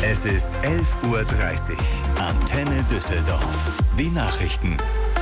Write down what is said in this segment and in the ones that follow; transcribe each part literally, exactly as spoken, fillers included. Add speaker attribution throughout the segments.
Speaker 1: Es ist elf Uhr dreißig. Antenne Düsseldorf. Die Nachrichten.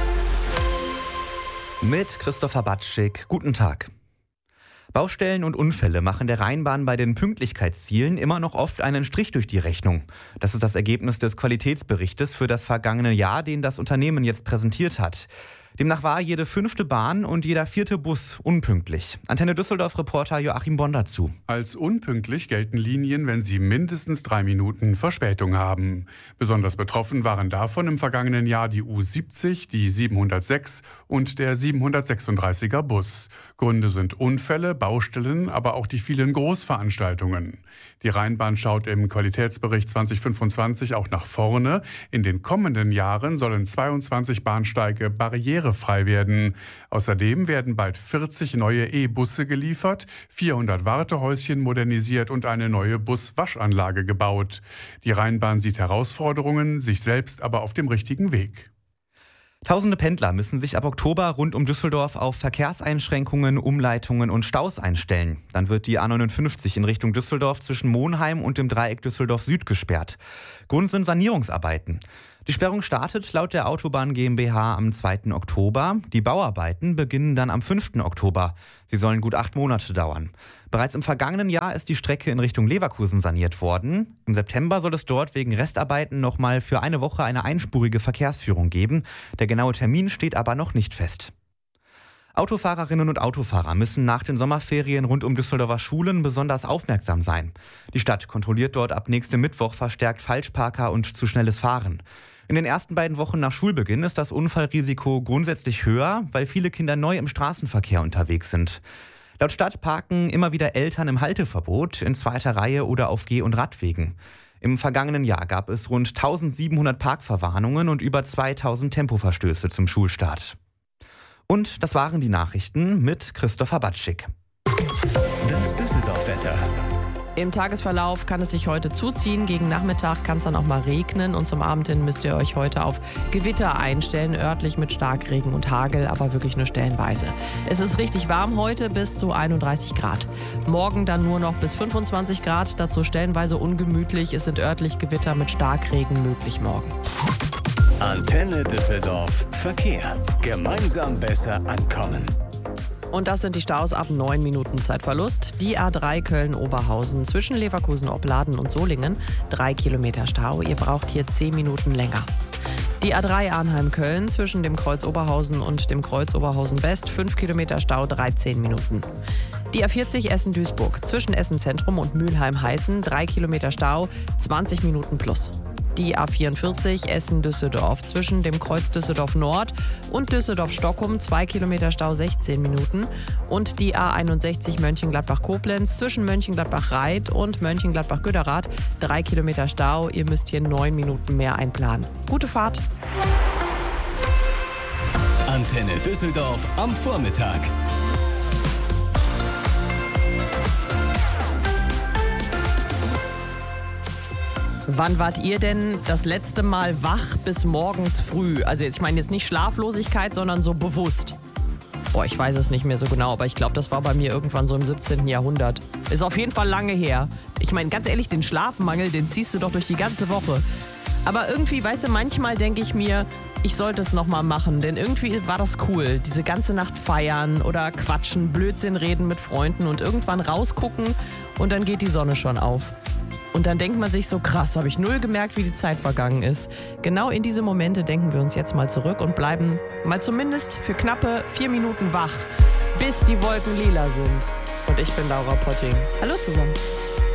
Speaker 2: Mit Christopher Batschik. Guten Tag. Baustellen und Unfälle machen der Rheinbahn bei den Pünktlichkeitszielen immer noch oft einen Strich durch die Rechnung. Das ist das Ergebnis des Qualitätsberichtes für das vergangene Jahr, den das Unternehmen jetzt präsentiert hat. Demnach war jede fünfte Bahn und jeder vierte Bus unpünktlich. Antenne Düsseldorf-Reporter Joachim Bonn dazu.
Speaker 3: Als unpünktlich gelten Linien, wenn sie mindestens drei Minuten Verspätung haben. Besonders betroffen waren davon im vergangenen Jahr die U siebzig, die siebenhundertsechs und der siebenhundertsechsunddreißiger Bus. Gründe sind Unfälle, Baustellen, aber auch die vielen Großveranstaltungen. Die Rheinbahn schaut im Qualitätsbericht zwanzig fünfundzwanzig auch nach vorne. In den kommenden Jahren sollen zweiundzwanzig Bahnsteige barrierefrei werden. Außerdem werden bald vierzig neue E-Busse geliefert, vierhundert Wartehäuschen modernisiert und eine neue Buswaschanlage gebaut. Die Rheinbahn sieht Herausforderungen, sich selbst aber auf dem richtigen Weg.
Speaker 2: Tausende Pendler müssen sich ab Oktober rund um Düsseldorf auf Verkehrseinschränkungen, Umleitungen und Staus einstellen. Dann wird die A neunundfünfzig in Richtung Düsseldorf zwischen Monheim und dem Dreieck Düsseldorf Süd gesperrt. Grund sind Sanierungsarbeiten. Die Sperrung startet laut der Autobahn GmbH am zweiten Oktober. Die Bauarbeiten beginnen dann am fünften Oktober. Sie sollen gut acht Monate dauern. Bereits im vergangenen Jahr ist die Strecke in Richtung Leverkusen saniert worden. Im September soll es dort wegen Restarbeiten nochmal für eine Woche eine einspurige Verkehrsführung geben. Der genaue Termin steht aber noch nicht fest. Autofahrerinnen und Autofahrer müssen nach den Sommerferien rund um Düsseldorfer Schulen besonders aufmerksam sein. Die Stadt kontrolliert dort ab nächstem Mittwoch verstärkt Falschparker und zu schnelles Fahren. In den ersten beiden Wochen nach Schulbeginn ist das Unfallrisiko grundsätzlich höher, weil viele Kinder neu im Straßenverkehr unterwegs sind. Laut Stadt parken immer wieder Eltern im Halteverbot, in zweiter Reihe oder auf Geh- und Radwegen. Im vergangenen Jahr gab es rund eintausendsiebenhundert Parkverwarnungen und über zweitausend Tempoverstöße zum Schulstart. Und das waren die Nachrichten mit Christopher Batschik.
Speaker 1: Das Düsseldorf-Wetter.
Speaker 4: Im Tagesverlauf kann es sich heute zuziehen. Gegen Nachmittag kann es dann auch mal regnen. Und zum Abend hin müsst ihr euch heute auf Gewitter einstellen. Örtlich mit Starkregen und Hagel, aber wirklich nur stellenweise. Es ist richtig warm heute, bis zu einunddreißig Grad. Morgen dann nur noch bis fünfundzwanzig Grad. Dazu stellenweise ungemütlich. Es sind örtlich Gewitter mit Starkregen möglich morgen.
Speaker 1: Antenne Düsseldorf. Verkehr. Gemeinsam besser ankommen.
Speaker 4: Und das sind die Staus ab neun Minuten Zeitverlust. Die A drei Köln-Oberhausen zwischen Leverkusen-Opladen und Solingen. drei Kilometer Stau. Ihr braucht hier zehn Minuten länger. Die A drei Arnheim-Köln zwischen dem Kreuz Oberhausen und dem Kreuz Oberhausen-West. fünf Kilometer Stau, dreizehn Minuten. Die A vierzig Essen-Duisburg zwischen Essen-Zentrum und Mülheim-Heißen. drei Kilometer Stau, zwanzig Minuten plus. Die A vierundvierzig Essen-Düsseldorf zwischen dem Kreuz Düsseldorf Nord und Düsseldorf-Stockholm, zwei Kilometer Stau, sechzehn Minuten. Und die A einundsechzig Mönchengladbach-Koblenz zwischen Mönchengladbach-Reit und Mönchengladbach-Güderath, drei Kilometer Stau. Ihr müsst hier neun Minuten mehr einplanen. Gute Fahrt!
Speaker 1: Antenne Düsseldorf am Vormittag.
Speaker 4: Wann wart ihr denn das letzte Mal wach bis morgens früh? Also ich meine jetzt nicht Schlaflosigkeit, sondern so bewusst. Boah, ich weiß es nicht mehr so genau, aber ich glaube, das war bei mir irgendwann so im siebzehnten Jahrhundert. Ist auf jeden Fall lange her. Ich meine, ganz ehrlich, den Schlafmangel, den ziehst du doch durch die ganze Woche. Aber irgendwie, weißt du, manchmal denke ich mir, ich sollte es nochmal machen, denn irgendwie war das cool. Diese ganze Nacht feiern oder quatschen, Blödsinn reden mit Freunden und irgendwann rausgucken und dann geht die Sonne schon auf. Und dann denkt man sich so, krass, habe ich null gemerkt, wie die Zeit vergangen ist. Genau in diese Momente denken wir uns jetzt mal zurück und bleiben mal zumindest für knappe vier Minuten wach, bis die Wolken lila sind. Und ich bin Laura Potting. Hallo zusammen.